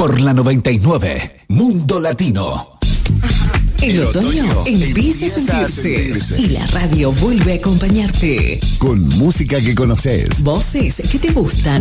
por la 99, Mundo Latino. El otoño empieza a sentirse y la radio vuelve a acompañarte. Con música que conoces. Voces que te gustan.